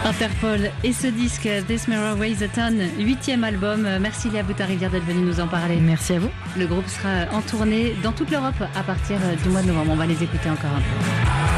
Interpol et ce disque This Mirror Weighs a Ton, 8e album. Merci Léa Boutard-Rivière d'être venue nous en parler. Merci à vous. Le groupe sera en tournée dans toute l'Europe à partir du mois de novembre. On va les écouter encore un peu.